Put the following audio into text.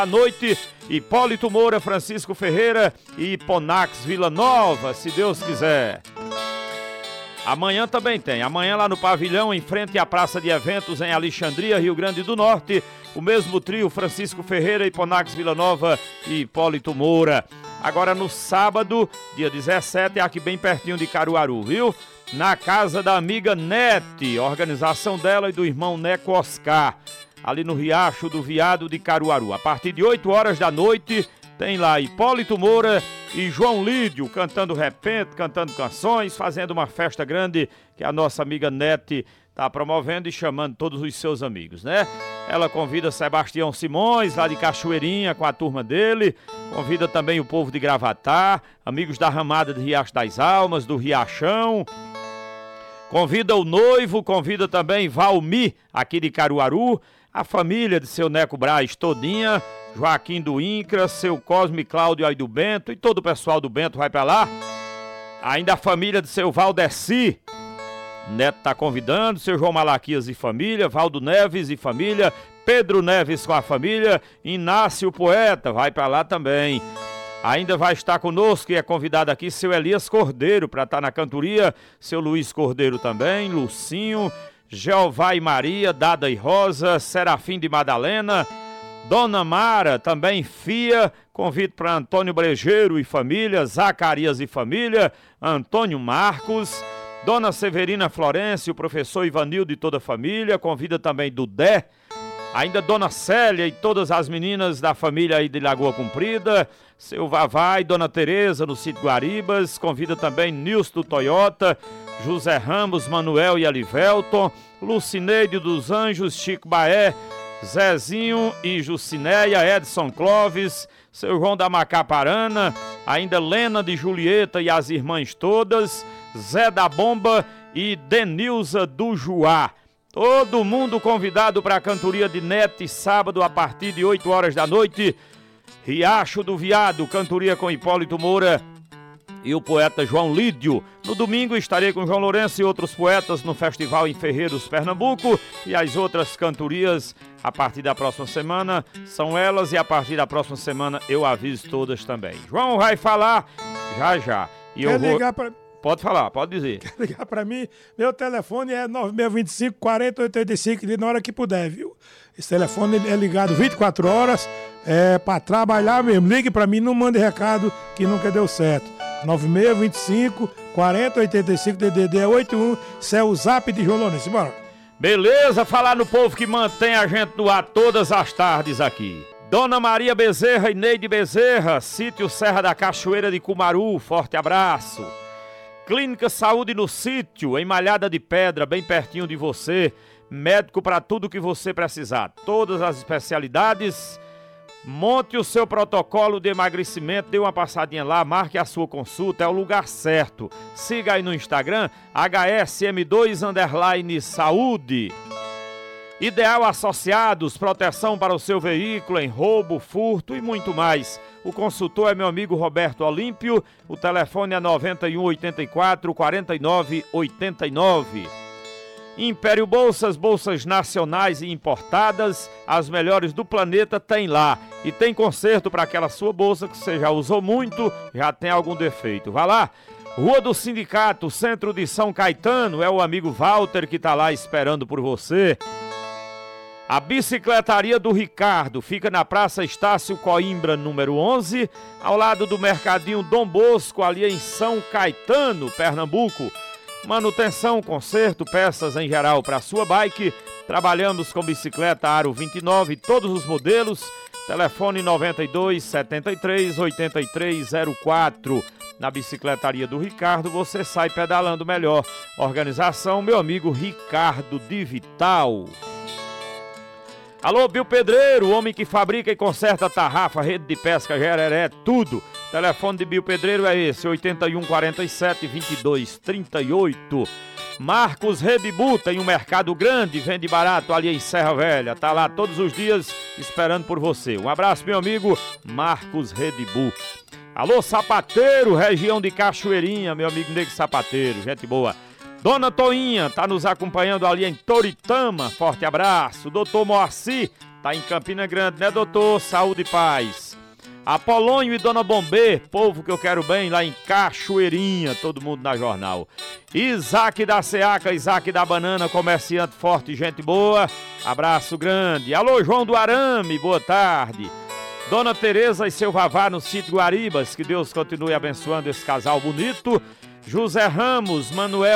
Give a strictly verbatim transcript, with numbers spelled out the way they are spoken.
à noite, Hipólito Moura, Francisco Ferreira e Ponax Vila Nova, se Deus quiser. Amanhã também tem. Amanhã lá no pavilhão, em frente à Praça de Eventos, em Alexandria, Rio Grande do Norte, o mesmo trio, Francisco Ferreira, Hiponax Vila Nova e Hipólito Moura. Agora no sábado, dia dezessete, é aqui bem pertinho de Caruaru, viu? Na casa da amiga Nete, organização dela e do irmão Neco Oscar, ali no Riacho do Viado de Caruaru. A partir de oito horas da noite, tem lá Hipólito Moura e João Lídio cantando repente, cantando canções, fazendo uma festa grande que a nossa amiga Nete está promovendo e chamando todos os seus amigos, né? Ela convida Sebastião Simões, lá de Cachoeirinha, com a turma dele. Convida também o povo de Gravatá, amigos da Ramada de Riacho das Almas, do Riachão. Convida o noivo, convida também Valmi, aqui de Caruaru. A família de seu Neco Braz todinha, Joaquim do Incra, seu Cosme Cláudio aí do Bento e todo o pessoal do Bento vai pra lá. Ainda a família de seu Valdeci, Neto tá convidando, seu João Malaquias e família, Valdo Neves e família, Pedro Neves com a família, Inácio Poeta vai pra lá também. Ainda vai estar conosco e é convidado aqui seu Elias Cordeiro para estar na cantoria, seu Luiz Cordeiro também, Lucinho, Jeová e Maria, Dada e Rosa, Serafim de Madalena, Dona Mara, também Fia, convite para Antônio Brejeiro e família, Zacarias e família, Antônio Marcos, Dona Severina Florencio, o professor Ivanildo e toda a família, convida também Dudé, ainda Dona Célia e todas as meninas da família aí de Lagoa Comprida, seu Vavai, Dona Tereza no sítio Guaribas, convida também Nilson do Toyota, José Ramos, Manuel e Alivelton, Lucineide dos Anjos, Chico Baé, Zezinho e Jucinéia, Edson Clóvis, seu João da Macaparana, ainda Lena de Julieta e as irmãs todas, Zé da Bomba e Denilza do Juá. Todo mundo convidado para a cantoria de Nete, sábado a partir de oito horas da noite, Riacho do Viado, cantoria com Hipólito Moura e o poeta João Lídio. No domingo estarei com João Lourenço e outros poetas no Festival em Ferreiros, Pernambuco, e as outras cantorias a partir da próxima semana são elas, e a partir da próxima semana eu aviso todas também. João vai falar já já. E Quer eu vou... ligar pra... Pode falar, pode dizer. Quer ligar pra mim? Meu telefone é nove seis dois cinco, quatro zero oito cinco, na hora que puder, viu? Esse telefone é ligado vinte e quatro horas, é pra trabalhar mesmo. Ligue pra mim, não mande recado que nunca deu certo. nove seis dois cinco, quatro zero oito cinco, D D D é oito um, isso é o zap de João Lourenço. Bora. Beleza, falar no povo que mantém a gente no ar todas as tardes aqui. Dona Maria Bezerra e Neide Bezerra, sítio Serra da Cachoeira de Cumaru, forte abraço. Clínica Saúde no Sítio, em Malhada de Pedra, bem pertinho de você. Médico para tudo que você precisar. Todas as especialidades. Monte o seu protocolo de emagrecimento, dê uma passadinha lá, marque a sua consulta, é o lugar certo. Siga aí no Instagram, H S M dois underline saúde. Ideal Associados, proteção para o seu veículo em roubo, furto e muito mais. O consultor é meu amigo Roberto Olímpio, o telefone é nove um oito quatro, quatro nove oito nove. Império Bolsas, bolsas nacionais e importadas, as melhores do planeta tem lá. E tem conserto para aquela sua bolsa que você já usou muito, já tem algum defeito. Vá lá, Rua do Sindicato, centro de São Caetano, é o amigo Walter que está lá esperando por você. A Bicicletaria do Ricardo fica na Praça Estácio Coimbra, número onze, ao lado do Mercadinho Dom Bosco, ali em São Caetano, Pernambuco. Manutenção, conserto, peças em geral para sua bike. Trabalhamos com bicicleta Aro vinte e nove, todos os modelos. Telefone nove dois sete três oito três zero quatro. Na Bicicletaria do Ricardo você sai pedalando melhor. Organização, meu amigo Ricardo de Vital. Alô, Bill Pedreiro, o homem que fabrica e conserta tarrafa, rede de pesca, gereré, tudo. Telefone de Bill Pedreiro é esse, oito um quatro sete, dois dois três oito. Marcos Redibu tem um mercado grande, vende barato ali em Serra Velha. Tá lá todos os dias esperando por você. Um abraço, meu amigo Marcos Redibu. Alô, Sapateiro, região de Cachoeirinha, meu amigo Nego Sapateiro, gente boa. Dona Toinha tá nos acompanhando ali em Toritama, forte abraço. Doutor Moacir Tá em Campina Grande, né, doutor? Saúde e paz. Apolônio e Dona Bombê, povo que eu quero bem, lá em Cachoeirinha, todo mundo na jornal. Isaac da Seaca, Isaac da Banana, comerciante forte, gente boa, abraço grande. Alô, João do Arame, boa tarde. Dona Tereza e seu Vavá no sítio Guaribas, que Deus continue abençoando esse casal bonito. José Ramos, Manuel